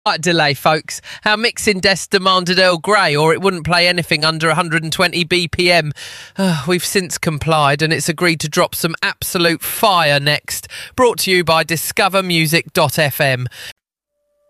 Slight delay, folks. Our mixing desk demanded Earl Grey, or it wouldn't play anything under 120 BPM. We've since complied, and it's agreed to drop some absolute fire next. Brought to you by discovermusic.fm.